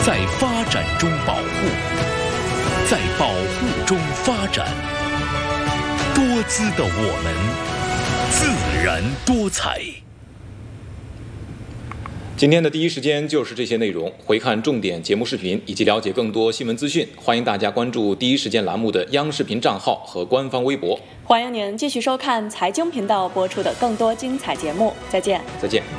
在发展中保护，在保护中发展。多姿的我们，自然多彩。 今天的第一时间就是这些内容。回看重点节目视频以及了解更多新闻资讯，欢迎大家关注第一时间栏目的央视频账号和官方微博。 欢迎您继续收看财经频道播出的更多精彩节目。再见。 再见。